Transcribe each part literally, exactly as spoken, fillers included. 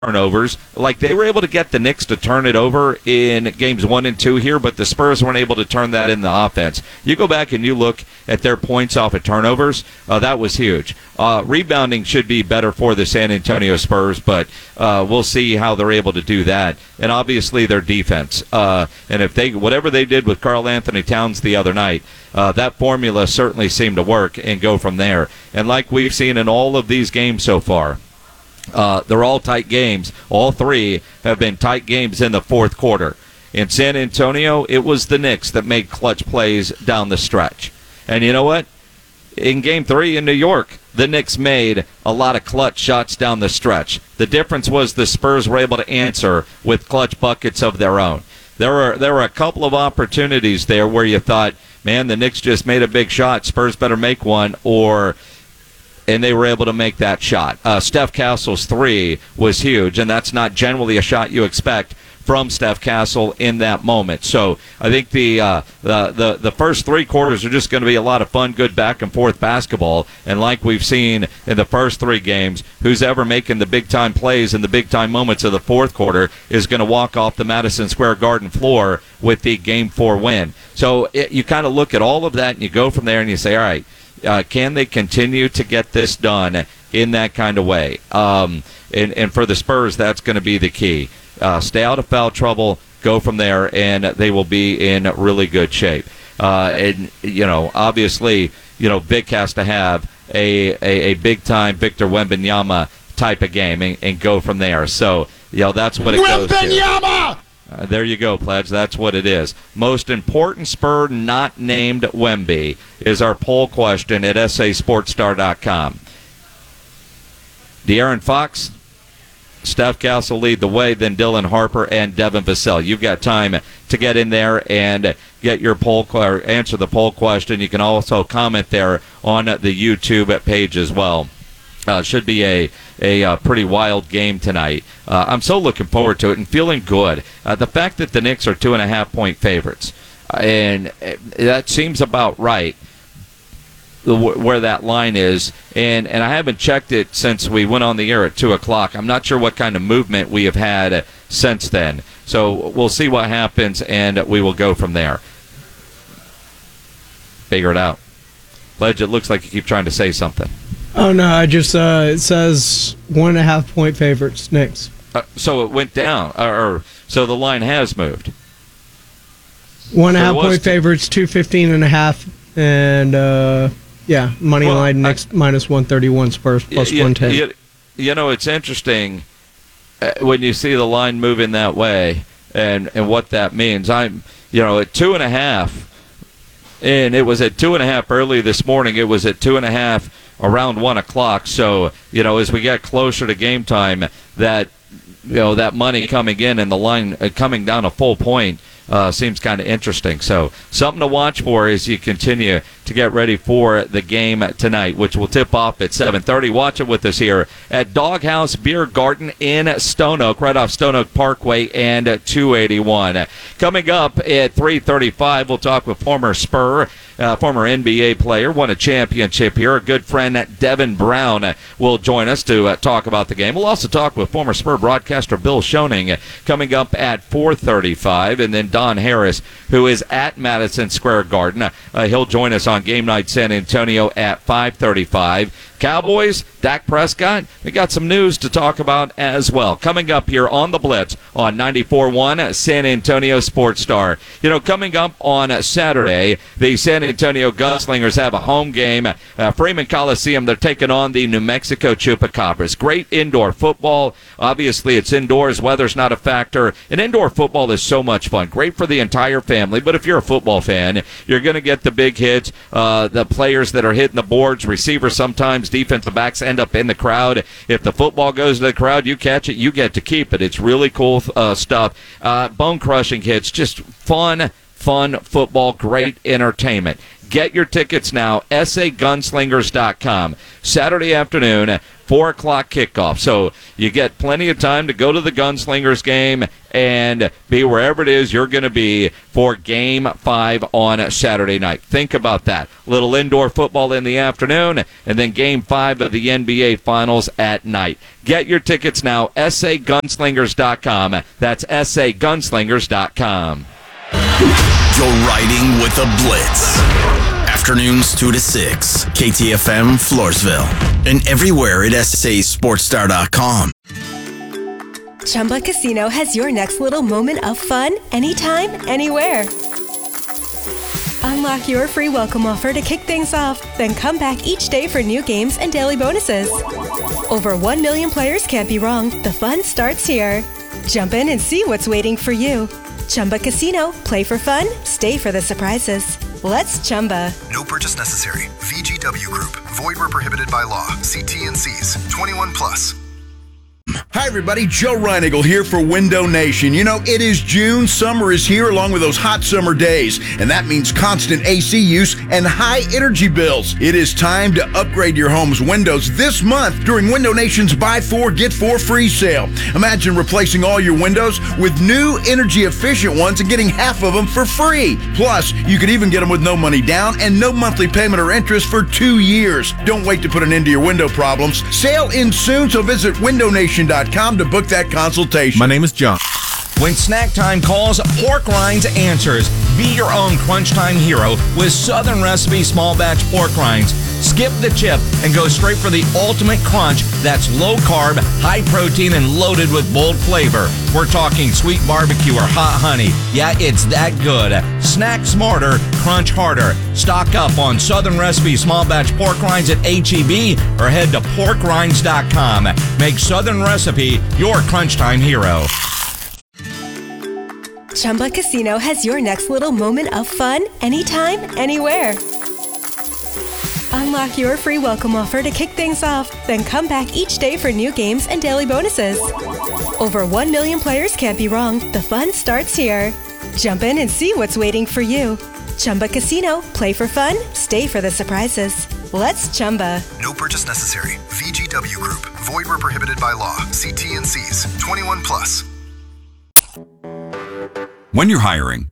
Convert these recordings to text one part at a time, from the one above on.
turnovers. Like, they were able to get the Knicks to turn it over in games one and two here, but the Spurs weren't able to turn that in the offense. You go back and you look at their points off of turnovers, uh, that was huge. Uh, rebounding should be better for the San Antonio Spurs, but uh, we'll see how they're able to do that. And obviously their defense. Uh, and if they, whatever they did with Karl Anthony Towns the other night, uh, that formula certainly seemed to work and go from there. And like we've seen in all of these games so far, Uh, they're all tight games. All three have been tight games in the fourth quarter. In San Antonio, it was the Knicks that made clutch plays down the stretch. And you know what? In Game three in New York, the Knicks made a lot of clutch shots down the stretch. The difference was the Spurs were able to answer with clutch buckets of their own. There were, there were a couple of opportunities there where you thought, man, the Knicks just made a big shot. Spurs better make one, or... and they were able to make that shot. Uh, Steph Castle's three was huge, and that's not generally a shot you expect from Steph Castle in that moment. So I think the uh, the, the the first three quarters are just going to be a lot of fun, good back-and-forth basketball. And like we've seen in the first three games, who's ever making the big-time plays in the big-time moments of the fourth quarter is going to walk off the Madison Square Garden floor with the Game four win. So it, you kind of look at all of that, and you go from there, and you say, all right, Uh, can they continue to get this done in that kind of way? Um, and, and for the Spurs, that's going to be the key. Uh, stay out of foul trouble, go from there, and they will be in really good shape. Uh, and, you know, obviously, you know, Vic has to have a, a, a big-time Victor Wembanyama type of game and, and go from there. So, you know, that's what it goes to. Wembanyama! Uh, there you go, Pledge. That's what it is. Most important Spur not named Wemby is our poll question at S A Sports Star dot com. De'Aaron Fox, Steph Castle lead the way, then Dylan Harper and Devin Vassell. You've got time to get in there and get your poll or answer the poll question. You can also comment there on the YouTube page as well. Uh, should be a, a, a pretty wild game tonight. Uh, I'm so looking forward to it and feeling good. Uh, the fact that the Knicks are two and a half point favorites, uh, and uh, that seems about right the, where that line is. And, and I haven't checked it since we went on the air at two o'clock. I'm not sure what kind of movement we have had uh, since then. So we'll see what happens, and we will go from there. Figure it out. Pledge, it looks like you keep trying to say something. Oh, no, I just, uh, it says one and a half point favorites, Knicks. Uh, so it went down, or, or so the line has moved. One and a So half it was point t- favorites, two fifteen and a half, and, uh, yeah, money Well, line, I- Knicks minus one thirty-one, Spurs plus you, one ten. You, you know, it's interesting uh, when you see the line moving that way and, and what that means. I'm, you know, at two and a half, and it was at two and a half early this morning. It was at two and a half around one o'clock. So, you know, as we get closer to game time, that, you know, that money coming in and the line uh, coming down a full point uh, seems kind of interesting. So something to watch for as you continue to get ready for the game tonight, which will tip off at seven thirty. Watch it with us here at Doghouse Beer Garden in Stone Oak, right off Stone Oak Parkway and two eighty-one. Coming up at three thirty-five, we'll talk with former Spur, uh, former N B A player, won a championship here. A good friend, Devin Brown, will join us to uh, talk about the game. We'll also talk with former Spur broadcaster Bill Schoening coming up at four thirty-five, and then Don Harris, who is at Madison Square Garden. Uh, he'll join us on Game Night San Antonio at five thirty-five. Cowboys, Dak Prescott, we got some news to talk about as well. Coming up here on The Blitz on ninety-four point one San Antonio Sports Star. You know, coming up on Saturday, the San Antonio Gunslingers have a home game. Uh, Freeman Coliseum, they're taking on the New Mexico Chupacabras. Great indoor football. Obviously, it's indoors. Weather's not a factor. And indoor football is so much fun. Great for the entire family. But if you're a football fan, you're going to get the big hits, uh, the players that are hitting the boards, receivers sometimes, defensive backs end up in the crowd. If the football goes to the crowd, you catch it, you get to keep it. It's really cool uh, stuff. Uh, bone-crushing hits, just fun, fun football, great entertainment. Get your tickets now, S A gunslingers dot com. Saturday afternoon, four o'clock kickoff. So you get plenty of time to go to the Gunslingers game and be wherever it is you're going to be for Game five on Saturday night. Think about that. Little indoor football in the afternoon, and then Game five of the N B A Finals at night. Get your tickets now, S A gunslingers dot com. That's S A gunslingers dot com. You're riding with the Blitz. Afternoons two to six. K T F M Floresville. And everywhere at S A sports star dot com. Chumba Casino has your next little moment of fun anytime, anywhere. Unlock your free welcome offer to kick things off, then come back each day for new games and daily bonuses. Over one million players can't be wrong. The fun starts here. Jump in and see what's waiting for you. Chumba Casino. Play for fun. Stay for the surprises. Let's Chumba. No purchase necessary. V G W Group. Void where prohibited by law. See T N Cs. twenty-one plus. Hi, everybody. Joe Reinigal here for Window Nation. You know, it is June. Summer is here along with those hot summer days, and that means constant A C use and high energy bills. It is time to upgrade your home's windows this month during Window Nation's Buy Four, Get Four Free sale. Imagine replacing all your windows with new energy-efficient ones and getting half of them for free. Plus, you could even get them with no money down and no monthly payment or interest for two years. Don't wait to put an end to your window problems. Sale ends soon, so visit window nation dot com to book that consultation. My name is John. When snack time calls, Pork Rinds answers. Be your own crunch time hero with Southern Recipe small batch pork rinds. Skip the chip and go straight for the ultimate crunch that's low carb, high protein, and loaded with bold flavor. We're talking sweet barbecue or hot honey. Yeah, it's that good. Snack smarter, crunch harder. Stock up on Southern Recipe small batch pork rinds at H E B or head to pork rinds dot com. Make Southern Recipe your crunch time hero. Chumba Casino has your next little moment of fun anytime, anywhere. Unlock your free welcome offer to kick things off, then come back each day for new games and daily bonuses. Over one million players can't be wrong. The fun starts here. Jump in and see what's waiting for you. Chumba Casino. Play for fun. Stay for the surprises. Let's Chumba. No purchase necessary. V G W Group. Void where prohibited by law. See T N Cs. twenty-one plus. When you're hiring,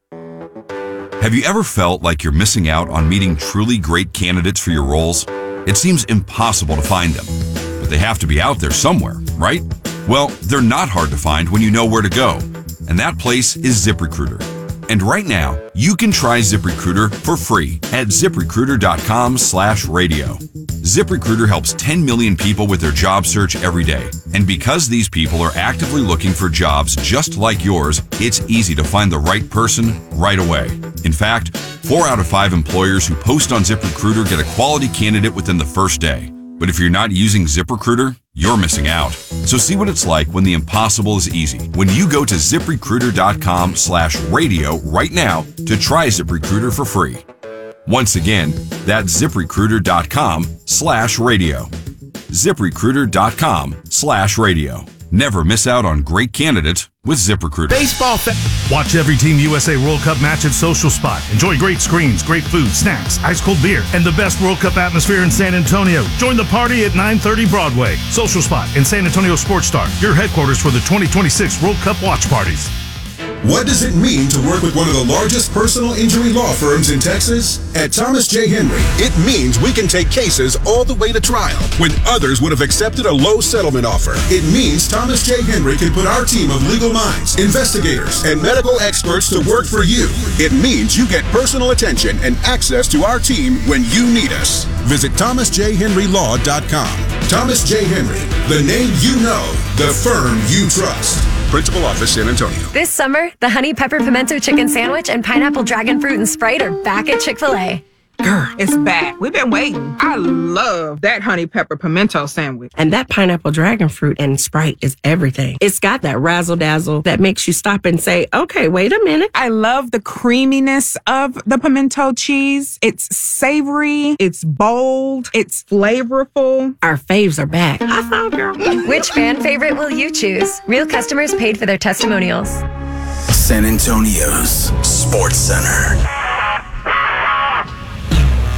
have you ever felt like you're missing out on meeting truly great candidates for your roles? It seems impossible to find them, but they have to be out there somewhere, right? Well, they're not hard to find when you know where to go, and that place is ZipRecruiter. And right now, you can try ZipRecruiter for free at ziprecruiter dot com slash radio. ZipRecruiter helps ten million people with their job search every day. And because these people are actively looking for jobs just like yours, it's easy to find the right person right away. In fact, four out of five employers who post on ZipRecruiter get a quality candidate within the first day. But if you're not using ZipRecruiter, you're missing out. So see what it's like when the impossible is easy. When you go to ziprecruiter dot com slash radio right now to try ZipRecruiter for free. Once again, that's ziprecruiter dot com slash radio. ziprecruiter dot com slash radio. Never miss out on great candidates with ZipRecruiter. Baseball fa- Watch every Team U S A World Cup match at Social Spot. Enjoy great screens, great food, snacks, ice cold beer, and the best World Cup atmosphere in San Antonio. Join the party at nine thirty Broadway. Social Spot in San Antonio Sports Star, your headquarters for the twenty twenty-six World Cup watch parties. What does it mean to work with one of the largest personal injury law firms in Texas? At Thomas J. Henry, it means we can take cases all the way to trial when others would have accepted a low settlement offer. It means Thomas J. Henry can put our team of legal minds, investigators, and medical experts to work for you. It means you get personal attention and access to our team when you need us. Visit thomas j henry law dot com. Thomas J. Henry, the name you know, the firm you trust. Principal Office, San Antonio. This summer, the Honey Pepper Pimento Chicken Sandwich and Pineapple Dragon Fruit and Sprite are back at Chick-fil-A. Girl, it's back. We've been waiting. I love that honey pepper pimento sandwich. And that pineapple dragon fruit and Sprite is everything. It's got that razzle dazzle that makes you stop and say, okay, wait a minute. I love the creaminess of the pimento cheese. It's savory. It's bold. It's flavorful. Our faves are back. I thought, girl. Which fan favorite will you choose? Real customers paid for their testimonials. San Antonio's Sports Center.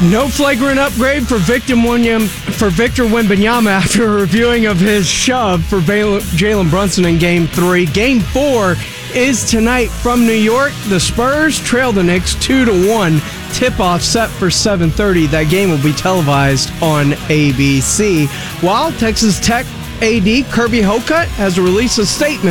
No flagrant upgrade for Victor Wembanyama, for Victor Wembanyama after a reviewing of his shove for Jalen Brunson in Game three. Game four is tonight from New York. The Spurs trail the Knicks two to one. Tip-off set for seven thirty. That game will be televised on A B C. While Texas Tech A D Kirby Hocutt has released a statement